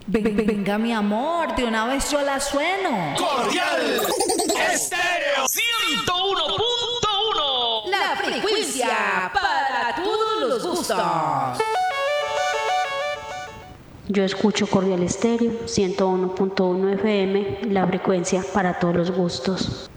Venga, mi amor, de una vez yo la sueno. Cordial Estéreo 101.1. La frecuencia para todos los gustos. Yo escucho Cordial Estéreo 101.1 FM, la frecuencia para todos los gustos.